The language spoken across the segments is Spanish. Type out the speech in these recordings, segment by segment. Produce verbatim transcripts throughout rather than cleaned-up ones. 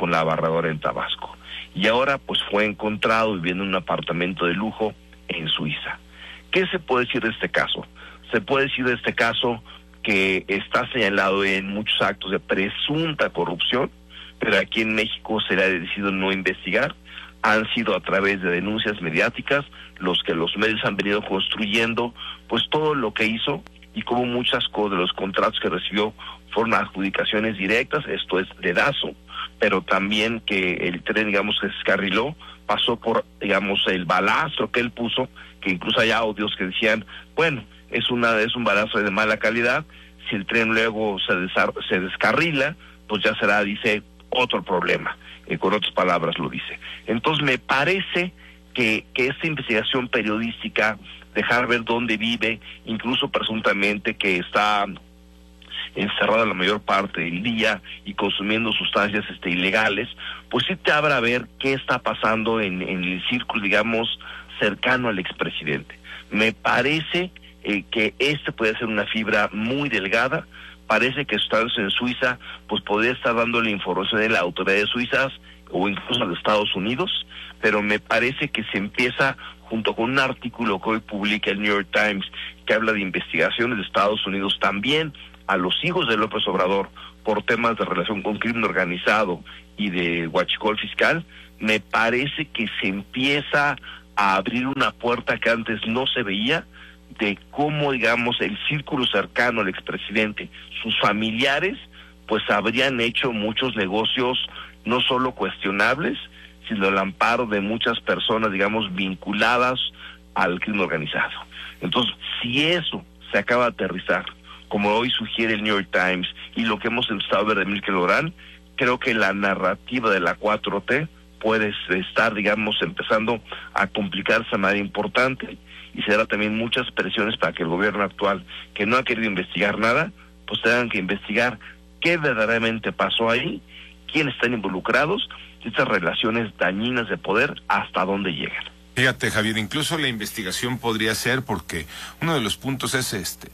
con la abarradora en Tabasco. Y ahora pues fue encontrado viviendo en un apartamento de lujo en Suiza. ¿Qué se puede decir de este caso? Se puede decir de este caso que está señalado en muchos actos de presunta corrupción, pero aquí en México se le ha decidido no investigar. Han sido a través de denuncias mediáticas los que los medios han venido construyendo pues todo lo que hizo, y como muchas de los contratos que recibió fueron adjudicaciones directas, esto es dedazo, pero también que el tren, digamos, se descarriló, pasó por, digamos, el balastro que él puso, que incluso hay audios que decían, bueno, es una es un balastro de mala calidad, si el tren luego se, desar, se descarrila, pues ya será, dice, otro problema, eh, con otras palabras lo dice. Entonces me parece que, que esta investigación periodística, dejar ver dónde vive, incluso presuntamente que está encerrada la mayor parte del día y consumiendo sustancias este, ilegales, pues sí te habrá ver qué está pasando en, en el círculo, digamos, cercano al expresidente. Me parece eh, que este puede ser una fibra muy delgada. Parece que estando en Suiza, pues podría estar dándole información de las autoridades suizas o incluso de Estados Unidos, pero me parece que se empieza, junto con un artículo que hoy publica el New York Times, que habla de investigaciones de Estados Unidos también a los hijos de López Obrador por temas de relación con crimen organizado y de huachicol fiscal. Me parece que se empieza a abrir una puerta que antes no se veía, de cómo, digamos, el círculo cercano al expresidente, sus familiares, pues habrían hecho muchos negocios no solo cuestionables, sino al amparo de muchas personas, digamos, vinculadas al crimen organizado. Entonces, si eso se acaba de aterrizar, como hoy sugiere el New York Times, y lo que hemos estado ver de Milke Lorán, creo que la narrativa de la cuatro T puede estar, digamos, empezando a complicarse de manera importante, y será también muchas presiones para que el gobierno actual, que no ha querido investigar nada, pues tengan que investigar qué verdaderamente pasó ahí, quiénes están involucrados, estas relaciones dañinas de poder, hasta dónde llegan. Fíjate, Javier, incluso la investigación podría ser, porque uno de los puntos es este,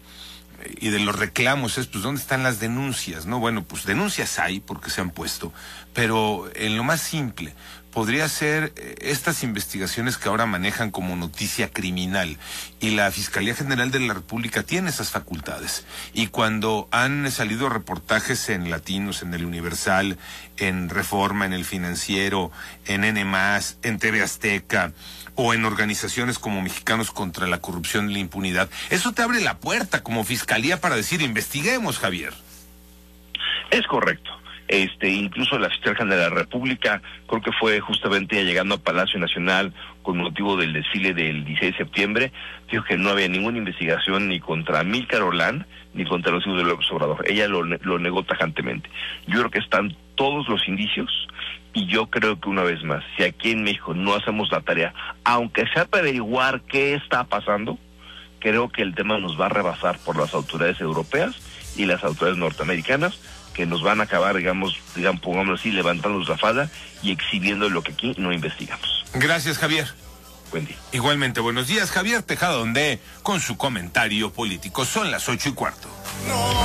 y de los reclamos es, pues, ¿dónde están las denuncias? No, bueno, pues denuncias hay, porque se han puesto, pero en lo más simple, podría ser estas investigaciones que ahora manejan como noticia criminal, y la Fiscalía General de la República tiene esas facultades, y cuando han salido reportajes en Latinos, en el Universal, en Reforma, en el Financiero, en N más, en T V Azteca, o en organizaciones como Mexicanos contra la Corrupción y la Impunidad, eso te abre la puerta como Fiscalía para decir, investiguemos, Javier. Es correcto. Este, incluso la Fiscalía General de la República, creo que fue justamente llegando a Palacio Nacional con motivo del desfile del dieciséis de septiembre, dijo que no había ninguna investigación ni contra Milke Lorán ni contra los hijos de López Obrador. Ella lo, lo negó tajantemente. Yo creo que están todos los indicios, y yo creo que una vez más, si aquí en México no hacemos la tarea, aunque sea para averiguar qué está pasando, creo que el tema nos va a rebasar por las autoridades europeas y las autoridades norteamericanas, que nos van a acabar, digamos, digamos, pongámoslo así, levantando la falda y exhibiendo lo que aquí no investigamos. Gracias, Javier. Buen día. Igualmente, buenos días, Javier Tejada Ondé, con su comentario político. Son las ocho y cuarto. No.